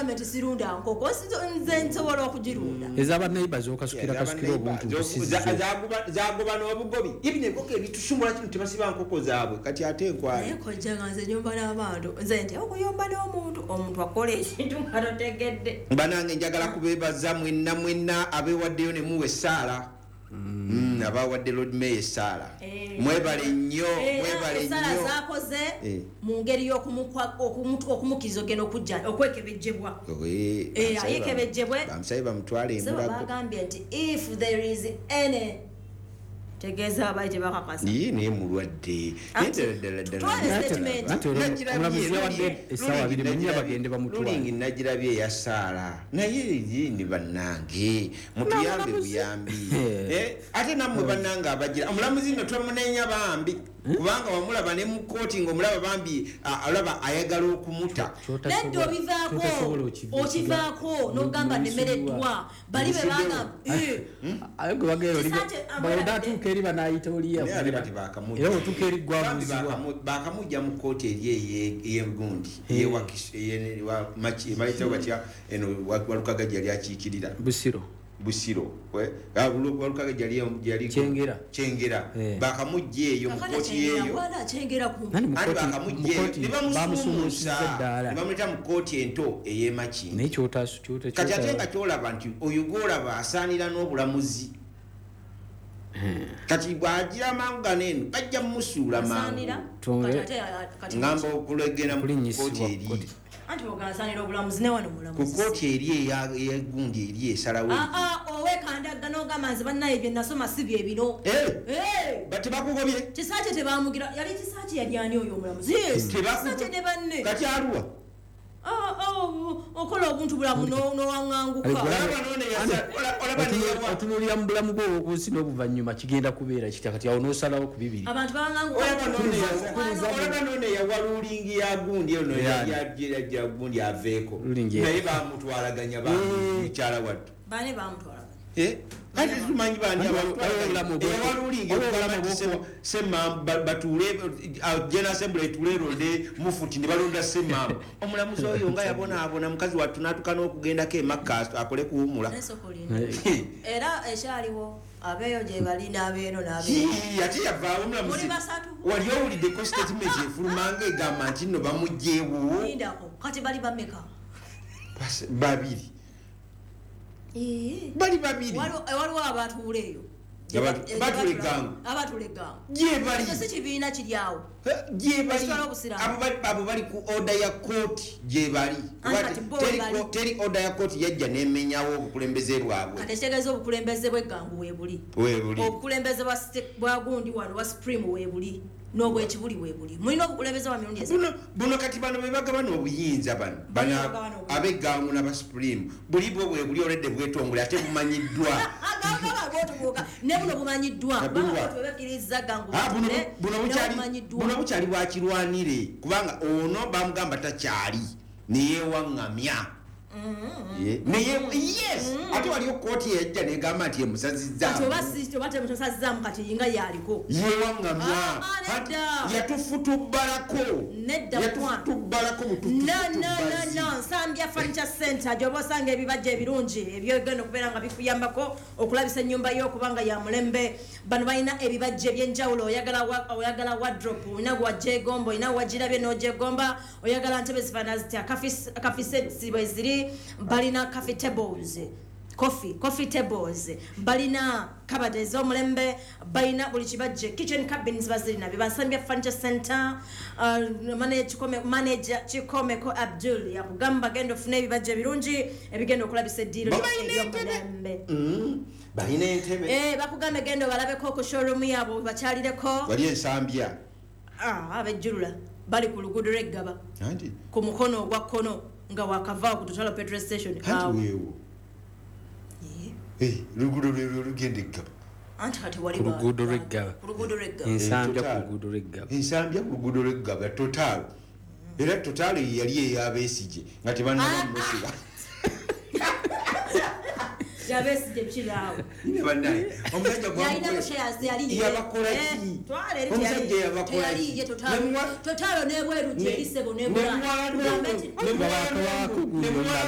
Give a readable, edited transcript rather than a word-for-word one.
government sirunda nkoko nze nsobola okugirunda ezaba neighbors okasukira obuntu zagoba n'obugobi ibine enkoko ebitushumula kino tebasiba nkoko zaabwe kati ate enkwale naye kojja nga nze nyumba n'abantu nze nti okuyomba n'omuntu omuntu akola ekintu nga totegedde banange njagala kubeebaza mwenna abeewaddeyo ne muwe essaala abawadde Lord Mayor essaala mwebale nnyo essaala zaakoze mu ngeri y'okumukizo geno okwekebejjebwa ayekebejjebwe bamusabe bamutwale emulago bagambye nti if there is any tegeeza abayi tebakakasa naye mulwadde lulingi nagirabye eya saala naye yini bannange mutuyambe buyambi ate nammwe bannange abagira omulamuzi nno twamunenya bambi kubanga wamulaba ne mu kooti ng'omulaba bambi alaba ayagala okumuta nedda okivaako n'ogamba nemereddwa bali be bagambatuuka eri banayita oliyaera otuuka eri gwabuzibwa bakamujja mu kooti eri ey'egundi bayitawo batya eno Walukagajja yali akiikirira Busiro Walukagajja yali Kyengera bakamujja eyo mu kooti eyo bakamujja ne bamusumuusa ne bamuyita mu kooti ento ey'Emakindi kati ate nga kyolaba nti oyo gwolaba asaanira n'obulamuzi kati bwagira mangu ganeeno bajja mumusuula mangu ngamba okulegera mu kooti eri anti ogasanira obulamuzi ne wano mulamuzi ku kooti eri eyagundi eri esalawo owekandaga n'ogamba nze bannaye bye nasoma si bye bino batebakugobye kisaakye tebamugira yali kisaakye yali ani oyo omulamuzi kisaakye ne banne kati aluwa okola obuntu bulamu n'owaŋŋanguka otunulira mu bulamu bwo okusi n'obuvannyuma kigenda kubeera kitya kati awo n'osalawo ku bibiri abantu baŋŋangukaolaba none yawalulingi yagundi ono yajja gundi aveeko naye bamutwalaganya bamukyala wadde bane bamutwalaganya kati tumanyi bani awalulingi semamba batule General Assembly tulelonde mufuti ne balonda semamba omulamuzi oyo nga yabonaabona mukazi wattu n'atuuka n'okugendako emakka akole kuwumula era ekyaliwo abeeyo gye bali n'abeero ate yavaawo omulamuzi wali owuliddeko statement efulumanga egamba nti nno bamugjeewo kati bali bameka babiri bali babiri waliwo abatuula eyo abatulegangu si kibiina kiryawo abo bali ku oda ya kooti gye bali teri oda ya kooti yajja nemenyawo obukulembeze bwabwe kategeeza obukulembeze bw'eggangu weebuli obukulembeze bwa gundi wano wa supreme weebuli n'obwekibuli weebuli mulina obukulembeze bwa mirundi buno kati bano bebagaba n'obuyinza bano ab'eggangu n'aba supreme buli bwo bwebuli oledde bwetongole ate bumanyiddwa ne buno bumanyiddwa bebakkiriza gangu buno bukyali bwakirwanire kubanga ono bamugamba takyali neyewaŋŋamya ate waliyo kooti yajja negamba nti emusazizaamu kati yinga yaliko yewaŋŋamya yatufutubbalako nsambya furniture center gyoba osanga ebibajja ebirungi ebyogenda okubeera nga bikuyambako okulabisa ennyumba yo okubanga ya mulembe bano balina ebibajja ebyenjawulo oyagala wardrobe olina wajegomba olina wagirabye n'ojegomba oyagala ntebe zifaana zitya kafiseti bwe ziri balina coffee tables balina kabade ez'omulembe balina buli kibajje kitchen cabins bazirina bebasambya furniture center manager Kikomeko Abdul yakugamba genda ofuna ebibajje birungi ebigenda okulabisa eddiiro eby'omulembe balina entebe bakugambe genda obalabeko ku showroom yabo bakyalireko wali ensambya abejjulula bali ku luguudo lw'eggaba ku mukono ogwa kkono nga wakavaawo ku Total petrol station weewo luguudo lugenda eggaba anti kati ku luguudo lw'eggaba ensambya ku luguudo lw'eggaba Total era Total yali ey'abeesigye nga tebannabammusira yabesije kiraawo omusajja yabakola ki omusajja yabakola ki Total nebweru gye lisebo nebula